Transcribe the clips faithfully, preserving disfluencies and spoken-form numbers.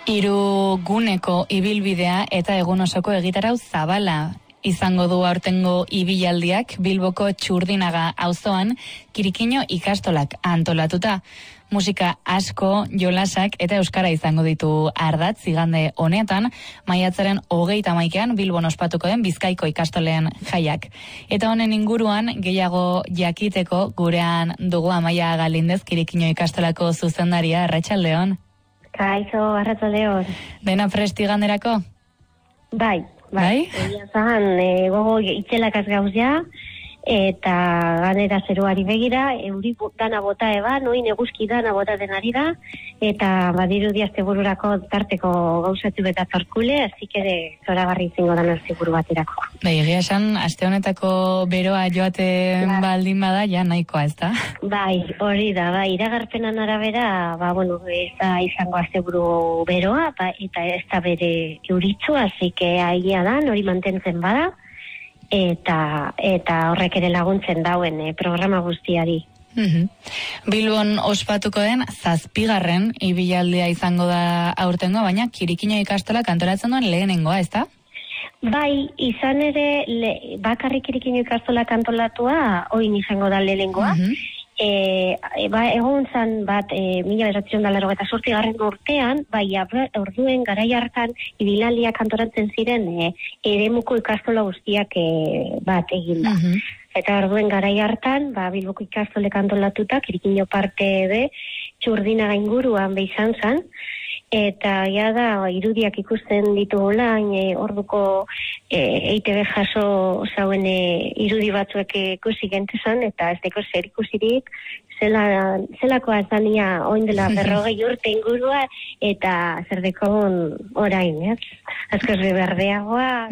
Hiru guneko ibilbidea eta egun osoko egitarau zabala izango du aurtengo ibilaldiak Bilboko Txurdinaga auzoan Kirikino ikastolak antolatuta. Musika asko, jolasak eta euskara izango ditu ardatz igande honetan, maiatzaren hogeita hamaikean Bilbon ospatuko den Bizkaiko ikastoleen jaiak. Eta honen inguruan gehiago jakiteko gurean dugu Amaia Galindez Kirikino ikastolako zuzendaria. Arratsaldeon. Kaixo, arratsaldeon. Dena prest iganderako? Bai, bai. Egia zan, e, gogo itxelakaz gauzia, eta ganera zeruari begira, euri dana bota eba, noin eguzki dana bota denari da, eta badiru diazte bururako tarteko gauzatu eta zarkule, azik ere zoragarri izango dana ziguru baterako. Bai, egia esan, aste honetako beroa joaten ja. Baldin bada, ja nahikoa, ez da? Bai, hori da, bai, iragarpenan arabera, ba, bueno, ez da izango asteburu beroa, ba, eta ez da bere euritzu, azik aia da, hori mantentzen bada, eta eta horrek ere laguntzen dauen eh, programa guztiari. Mm-hmm. Bilbon ospatuko den zazpigarren ibilaldia izango da aurtengo, baina Kirikino ikastolak antolatzen duen lehenengoa, ez da? Bai, izan ere le, bakarrik Kirikino ikastolak antolatua oin izango da lehenengoa. Mm-hmm. E, ba, egon zan bat e, mila beratzen da laro eta sorti garren urtean, bai orduen garai hartan ibilaldiak antolatzen ziren e, eremuko ikastola guztiak e, bat egin da. Uh-huh. Eta orduen garai hartan, ba, Bilboko ikastolek antolatuta, Kirikino parte be, Txurdinaga inguruan be izan zan, eta ja da irudiak ikusten ditugula, e, orduko e, E I T B jaso zauen e, irudi batzuek ikusi gentezan, eta ez deko zer ikusirik, zela, zelakoa zania oin dela berrogei urte ingurua, eta zer deko orain, ez? Azkoz berdeagoa,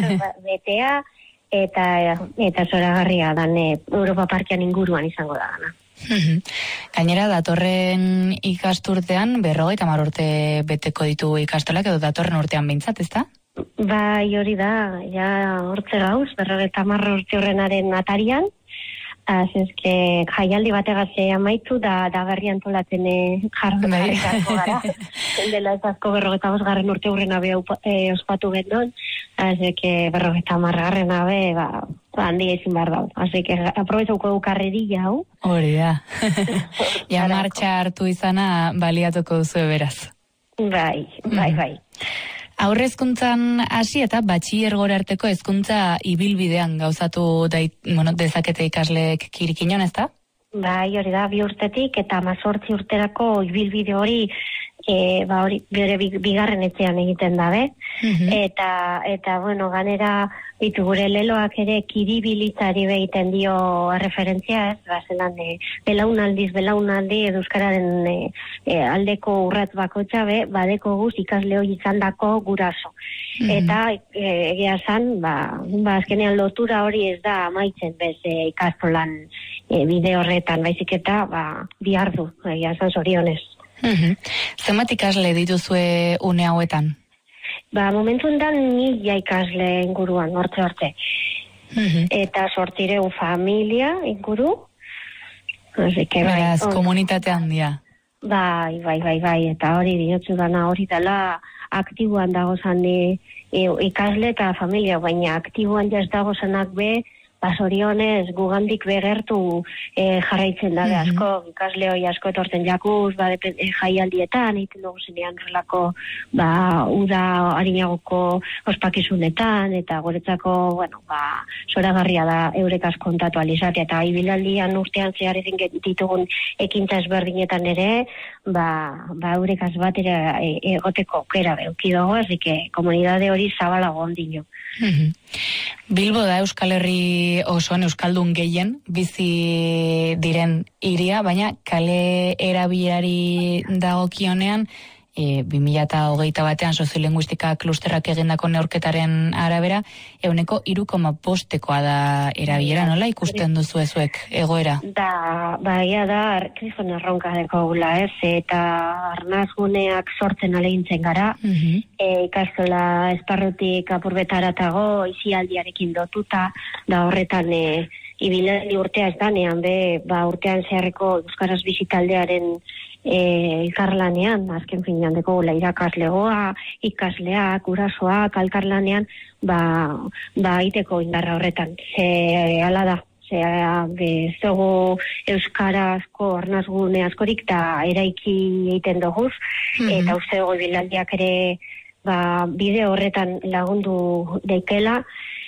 betea, eta, eta zoragarria dan e, Europa Parkean inguruan izango da gana. Gainera, datorren ikasturtean berrogeita hamar urte beteko ditu ikastolak, edo datorren urtean behintzat, ez da? Bai, hori da, ja hortze gauz, berrogeita hamar urte horrenaren atarian, az eske jaialdi bategaz amaitu da, da berri antolatzen jarri garrikako gara. Dela ez azko berrogeita bosgarren urte hurrena be e, ospatu gendon, az eke berrogeita hamargarren abe, ba, handia izin behar dau. Así que aprobetzuko du karrerilla hau. Hori da. Ja martxa hartu izana baliatuko duzu beraz. Bai, bai, bai. Aurrezkuntzan hasi eta batxilergora arteko hezkuntza ibilbidean gauzatu dait, bueno, dezakete ikasleek Kirikinon, ez da? Bai, hori da, bi urtetik eta hamazortzi urterako ibilbide hori E, ba hori, bere bigarren etxean egiten dabe, mm-hmm. eta, eta, bueno, ganera, bitu gure leloak ere kiribilitzari behiten dio referentzia, ez, bazelan, e, belaunaldiz, belaunaldi, eduskararen e, e, aldeko urratz bakotxa, be, badeko guz ikasle hori izan dako guraso. Mm-hmm. Eta, e, egia zan, ba, ba, azkenean lotura hori ez da amaitzen, bez, e, ikastolan e, bide horretan, baizik eta, ba, bihar du, egia zan zorionez. Mm-hmm. Zenbat ikasle dituzue une hauetan? Ba, momentu enten mila ikasle inguruan, hortze hortze. Mm-hmm. Eta sortireu familia inguru. Así que, bai, beraz, komunitate handia. Bai, bai, bai, bai, eta hori diotzu dana hori dela aktiboan dagozan e, e, ikasle eta familia, baina aktiboan jaz dagozanak be, basorionez, gugandik begertu e, jarraitzen dabe mm-hmm. asko, ikasle hoi asko etorten jakuz, ba, e, jaialdietan, egiten dugu zenean relako, ba, uda harinagoko ospakizunetan, eta guretzako, bueno, ba, zoragarria da eurekaz kontatu alizatea, eta ibilaldian urtean zehar egin ditugun ekintza ezberdinetan ere, ba, ba eurekaz batera e, egoteko aukera beuki dugu, así que komunidade hori zabalago ondino. Mm-hmm. Bilbo da Euskal Herri osoan euskaldun gehien bizi diren hiria, baina kale erabilari dagokionean e, bi mila hogeita batean soziolinguistika klusterrak egindako neurketaren arabera ehuneko hiru koma bostekoa da erabilera, nola ikusten duzu ezuek egoera? Da, baia da, kriston erronka deko gula, ez, eta arnazguneak sortzen alegintzen gara, mm-hmm. e, ikastola esparrutik apurbetaratago, izialdiarekin dotuta, da horretan e, ibilaldi urtea ez danean, be, ba, urtean zeharreko Euskaraz bizitaldearen e, elkarlanean, azken finean deko irakaslegoa, ikasleak, gurasoak, elkarlanean, ba, ba iteko indarra horretan. Ze ala da, ze bezogu euskarazko arnazgune askorik eta eraiki egiten doguz, mm-hmm. eta uste dugu bilaldiak ere ba, bide horretan lagundu daikela,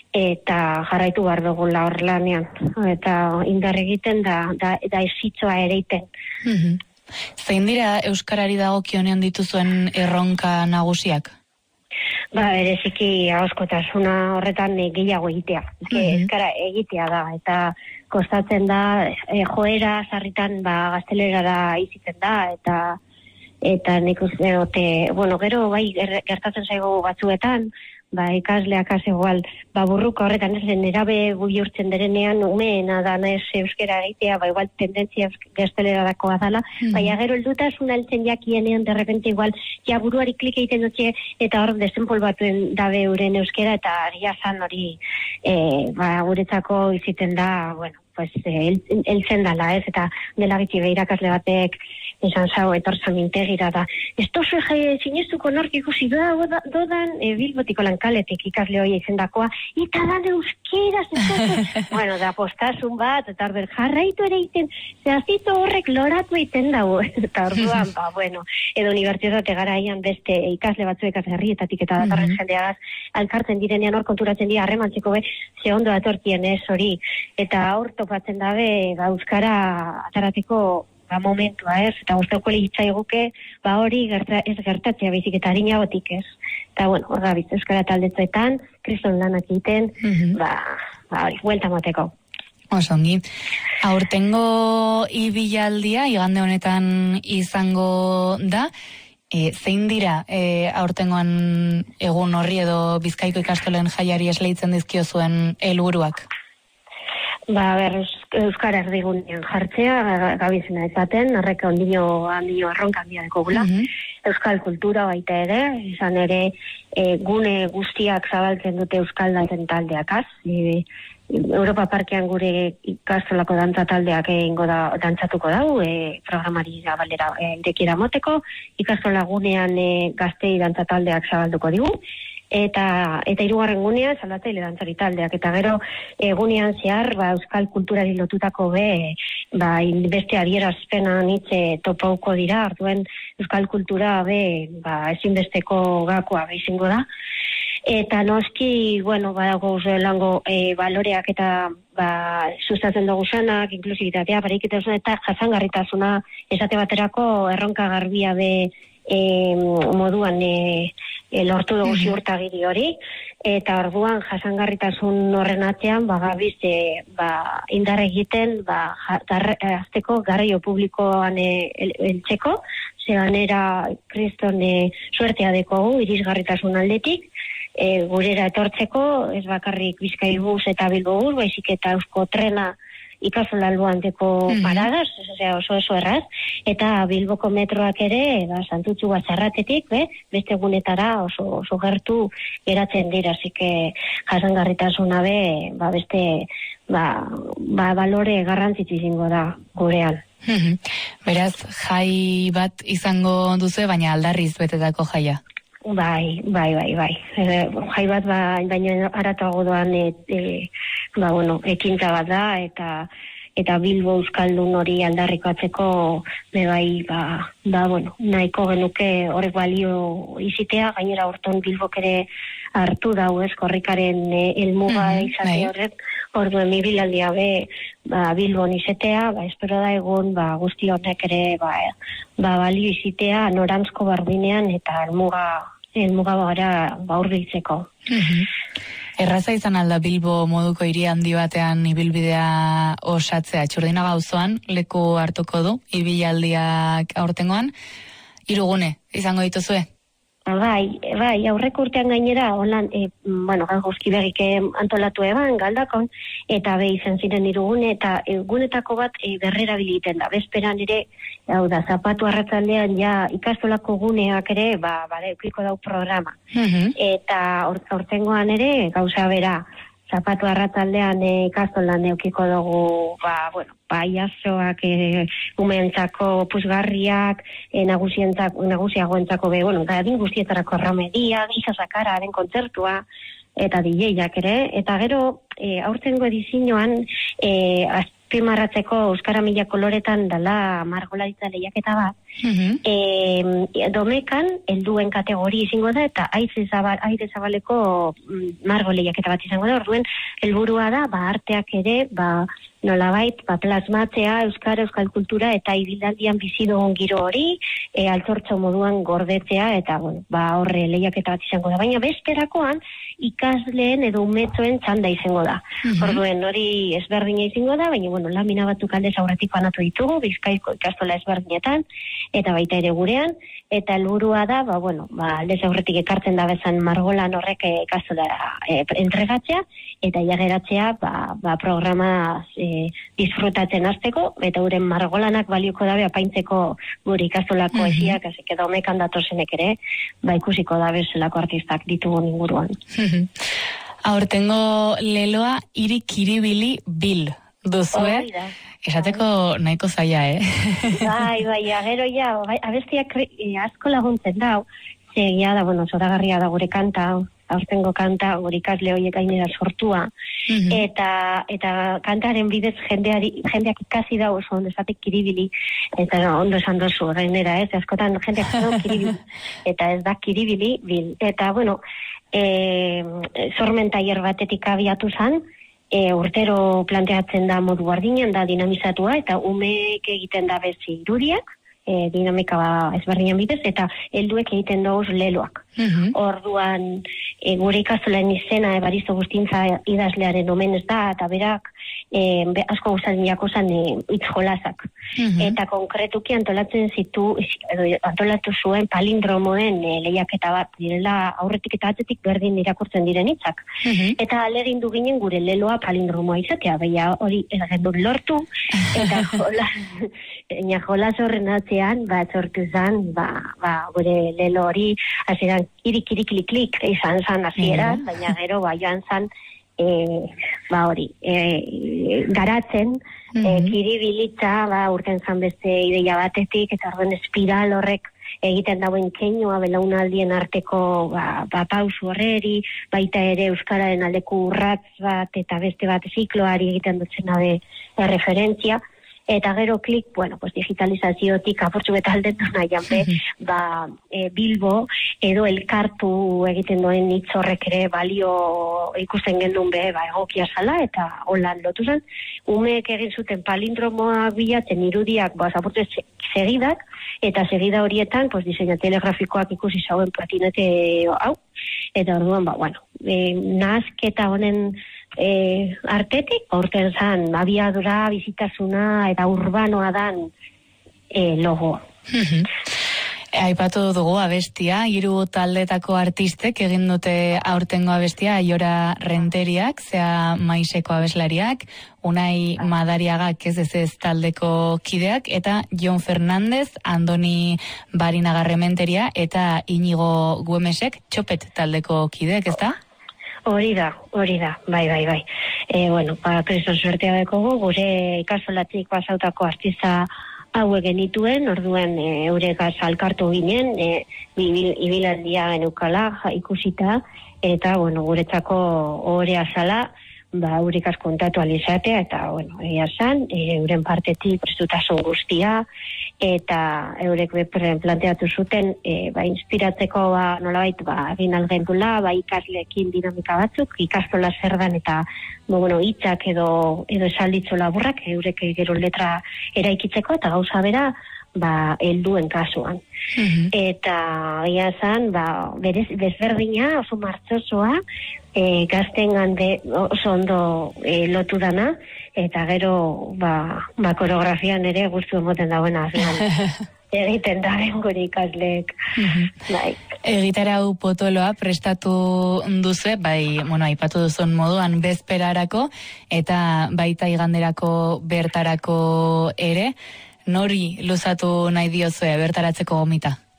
eta jarraitu behar dugula horrelanean. Eta indar egiten da, da, da esitzoa ere iten. Mm-hmm. Zein dira euskarari dagokionean dituzuen erronka nagusiak? Ba, bereziki ahoskotasuna horretan e, gehiago egitea. Mm-hmm. Euskara egitea da, eta kostatzen da, e, joera sarritan ba, gaztelerara izitzen da, eta eta nik uste dute, bueno, gero bai gertatzen zaigu batzuetan, ba, ikasleak az igual, ba, burruka horretan ez nerabe bihurtzen derenean, umeena da naiz euskera egitea, ba, igual tendentzia gaztelerakoa dala, mm-hmm. baina gero heldutasuna heltzen jakienean, de repente igual, ja buruari klik egiten dutxe, eta hor desenpol batuen dabe uren euskera, eta agia zan hori, e, ba, guretzako iziten da, bueno, pues, heltzen dala, ez, eta dela gitzi behirakasle batek, esan zau, etortzen mintegira da. Ez tozu zinestuko nork ikusi doda, dodan e, Bilbotiko lankaletik ikasle hori izendakoa, eta dan euskeraz, bueno, da postasun bat, eta order jarraitu ere iten, zehazito horrek loratu iten dago, eta orduan, ba, bueno, edo unibertsitate garaian beste ikasle batzuekaz herrietatik eta datarren mm-hmm. jendeagaz, alkartzen direnean hor konturatzen dira harremantzeko be, ze ondo atorkien ez hori, eta hor topatzen dabe, ba, euskara atarateko ba, momentua ez, eta guztauko lehitzaiguke, ba hori gerta, ez gertatzea bizik eta harinagotik ez. Eta bueno, hor da, biz, euskara taldetzoetan, kriston lanak egiten, mm-hmm. ba, ba hori, huelta moteko. Osongi. Aurtengo ibilaldia, igande honetan izango da, e, zein dira e, aurtengoan egun horri edo Bizkaiko ikastolen jaiari esleitzen dizkio zuen helburuak? Ba, ber, euskara erdigunean jartzea, gabizena ezaten, arreka ondino, ondino arronka handia deko gula. Mm-hmm. Euskal kultura baita ere, izan ere e, gune guztiak zabaltzen dute euskaldaten taldeakaz. E, Europa Parkean gure ikastolako dantza taldeak egingo da, dantzatuko dau, e, programari zabalera e, irekiera moteko, ikastola gunean e, gaztei dantza taldeak zabalduko digu. Eta eta hirugarren gunean saldatzaile dantzari taldeak, eta gero egunean zehar ba, euskal kulturari lotutako be ba, beste adierazpena nitze topauko dira, arduen euskal kultura be ba, ezinbesteko gakoa izango da. Eta noski, bueno, badago lango e, baloreak eta ba, sustatzen dugu zanak, inklusibitatea, pareikitasun eta jasangarritasuna esate baterako erronka garbia be e, moduan e, E, lortu dugu mm-hmm. ziurtagiri hori, eta orduan jasangarritasun horren atzean, ba, gabiz, e, ba, indar egiten, ba, azteko garraio publikoan eltzeko, el, zeganera kriston e, suertea dekogu, irisgarritasun aldetik, e, gurera etortzeko, ez bakarrik Bizkaibus eta Bilbobus, baizik eta Eusko Trena ikasola alboanteko mm-hmm. paradas, osea, oso oso erraz, eta Bilboko metroak ere, ba, Santutxu Batzarratetik, be, beste gunetara oso, oso gertu geratzen dira, zike jasangarritasuna be, ba, beste, ba, ba, balore garrantzitsu izango da gurean. Mm-hmm. Beraz, jai bat izango duzu, baina aldarriz betetako jaia. Bai, bai, bai, bai. E, jai bat, ba, baina aratago doan, e, e, ba, bueno, ekintza bat da, eta eta Bilbo euskaldun hori aldarrikatzeko, be bai, ba, ba, bueno, nahiko genuke horrek balio izitea, gainera horton Bilbok ere hartu dau ez, korrikaren e, elmuga mm-hmm, izate horrek, orduen ibilaldia be, ba, Bilbon izetea, ba, espero da egun, ba, guzti honek ere, ba, ba, balio izitea, norantzko bardinean, eta elmuga, elmuga gara, ba, urbiltzeko. Mm-hmm. Erraza izan alda Bilbo moduko hiri handi batean ibilbidea osatzea, Txurdinaga auzoan leku hartuko du ibilaldiak aurtengoan. Hirugune izango dituzue? Bai, bai, aurreko urtean gainera, holan, e, bueno, guzki begik antolatu eban, galdakon, eta be izan ziren irugune, eta egunetako bat e, berrera biliten da. Bezperan ere, hau da, zapatu arratzaldean ja ikastolako guneak ere, ba, ba, eukiko dau programa. Mm-hmm. Eta ortengoan ere, gauza bera, zapatu arrataldean e, ikastolan eukiko dugu, ba, bueno, paiazoak, e, umeentzako puzgarriak, e, nagusientzako, nagusiagoentzako be, bueno, da, din guztietarako ramedia, izasakara, den kontzertua, eta D J-ak ere, eta gero, e, aurtengo edizioan, e, azpimarratzeko Euskara Mila Koloretan dala margolaritza lehiaketa bat, mm-hmm. e, domekan, helduen kategori izango da, eta aire zabal, zabaleko margo lehiaketa bat izango da, orduen, helburua da, ba, arteak ere, ba, nolabait, ba, plasmatzea Euskara, Euskal Kultura, eta ibilaldian bizidogon giro hori, e, altzortzo moduan gordetzea, eta, bueno, ba, horre lehiaketa bat izango da, baina besterakoan, ikasleen edo umetzoen txanda izango da. Mm-hmm. Orduen, hori ezberdina izango da, baina, bueno, lamina batzuk aldez aurretik banatu ditugu, Bizkaiko ikastola ezberdinetan, eta baita ere gurean, eta helburua da, ba, bueno, ba, aldez aurretik ekartzen da bezan margolan horrek ikastolara e, entregatzea, eta jageratzea, ba, ba, programa e, disfrutatzen hasteko, eta uren margolanak balioko dabe apaintzeko gure ikastolako mm-hmm. esiak, hasi edo mekan datozenek ere, ba, ikusiko dabe zelako artistak ditugun inguruan. Aurtengo leloa hiri kiribili bil duzue. Esateko nahiko zaila, eh? Bai, bai, agero ja, bai, abestiak e, asko laguntzen dau, zegia da, bueno, zoragarria da gure kanta, aurtengo kanta, gure ikasle horiek gainera sortua, mm-hmm. eta eta kantaren bidez jendeari, jendeak ikasi da oso ondo esatek kiribili, eta no, ondo esan dozu, gainera, ez, askotan jendeak esan kiribili, eta ez da kiribili, bil, eta, bueno, e, sormen tailer batetik abiatu zan, E, urtero planteatzen da modu bardinen, da dinamizatua, eta umeek egiten da bezi irudiak, e, dinamika ba, ezberdinen bidez, eta helduek egiten dauz leloak. Mm-hmm. Orduan, e, gure ikastolen izena, Ebaristo Gustintza idazlearen omenez da, eta berak, e, be, asko gustatzen jako zan e, hitz jolasak. Mm-hmm. Eta konkretuki antolatzen zitu, edo antolatu zuen palindromoen e, lehiaketa bat, direla aurretik eta atzetik berdin irakurtzen diren hitzak. Mm-hmm. Eta alegin du ginen gure leloa palindromoa izatea, baina hori ez gendun lortu, eta jolas, ina jolas horren atzean, ba, sortu zan, ba, ba, gure lelo hori, hasieran kiri-kiri-klik-klik izan zan hasieran, mm-hmm. baina gero, ba, joan zan, e, ba, hori, e, garatzen, mm-hmm. e, kiribilitza, ba, urten zan beste ideia batetik, eta orduen espiral horrek egiten dauen keinua belaunaldien arteko ba, ba, pausu horreri, baita ere Euskararen aldeko urratz bat, eta beste bat zikloari egiten dutzen dabe referentzia, eta gero klik, bueno, pues digitalizaziotik apurtzu eta aldetu nahian be, ba, e, Bilbo, edo elkartu egiten duen hitz horrek ere balio ikusten gendun be, ba, egokia zala, eta holan lotu zen. Umeek egin zuten palindromoa bilatzen irudiak, ba, apurtzu segidak, eta segida horietan, pues, diseina telegrafikoak ikusi zauen patinete hau, eta orduan, ba, bueno, e, nahazketa honen E, artetik, aurten zan, abiadura, bizitasuna, eta urbanoa dan e, logoa. Aipatu dugu abestia, hiru taldetako artistek egin dute aurtengo abestia, Aiora Renteriak, zea Maiseko abeslariak, Unai Madariagak ez ez ez taldeko kideak, eta Jon Fernandez, Andoni Barinagarrementeria, eta Inigo Guemesek, Txopet taldeko kideak, ez da? Hori da, hori da, bai, bai, bai. E, bueno, ba, kriston suertea dekogu, gure ikasolatik basautako artista hauek genituen, orduen e, euregaz alkartu ginen, e, ibilaldia genukala ikusita, eta, bueno, guretzako orea zala, ba, eurikaz kontatu alizatea, eta, bueno, egia zan, e, euren partetik prestutasun guztia, eta eurek beperen planteatu zuten, e, ba, inspiratzeko, ba, nolabait, ba, egin algendula, ba, ikasleekin dinamika batzuk, ikastola zerdan, eta, bo, bueno, hitzak edo, edo esalditzo laburrak, eurek gero letra eraikitzeko, eta gauza bera, ba, helduen kasuan. Mm-hmm. Eta, egia zan, ba, berez, bezberdina, oso martxosoa, e, gazten gande oso ondo e, lotu dana, eta gero, ba, ba koreografian ere guztu emoten dauena, egiten daren gure ikasleek. Mm-hmm. Bai. Egitara hau potoloa prestatu duzu, bai, bueno, aipatu duzun moduan bezperarako, eta baita iganderako bertarako ere, nori luzatu nahi diozue bertaratzeko gomita?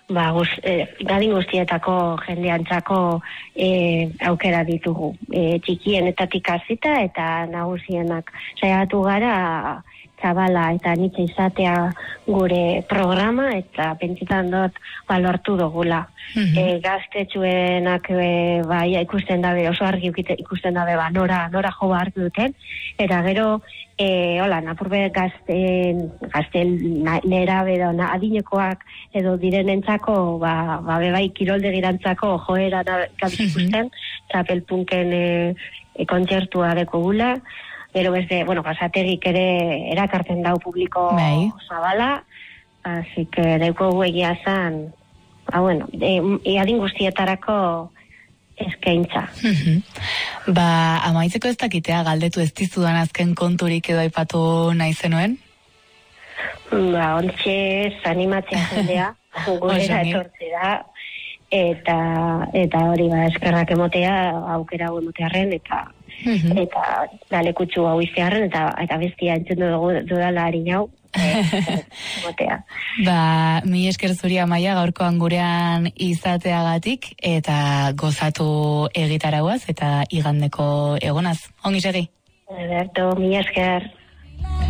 ba, guz, eh, gadin guztietako jendeantzako eh, aukera ditugu. Eh, txikienetatik hasita eta nagusienak saiatu gara Zabala eta nitxe izatea gure programa eta pentsetan dut balortu dugula. Mm-hmm. E, gaztetxuenak e, bai, ikusten dabe, oso argi ikusten dabe, ba, nora, nora jo behar duten, eta gero, e, hola, napurbe gazten, gazten nerabe edo adinekoak edo direnentzako, ba, ba bai, kiroldegirantzako joera gabiz ikusten, txapelpunken e, e, kontzertua dekogula. Gero beste, bueno, Gazategik ere erakartzen dau publiko Bai. Zabala, así que dauko egia zan, ba, bueno, e, adin guztietarako eskaintza. Ba, amaitzeko ez dakitea galdetu ez dizudan azken konturik edo aipatu nahi zenuen? Ba, ontxe animatzea jendea, gurera etortzera, eta, eta hori ba, eskerrak emotea, aukera hau emotearen, eta Mm-hmm. eta dalekutsu hau iztearen eta, eta bestia entzun dugu dudala harin hau motea. Ba, mi esker zuri Amaia gaurkoan gurean izateagatik eta gozatu egitarauaz eta igandeko egonaz. Ongi segi? Ederto, mi esker.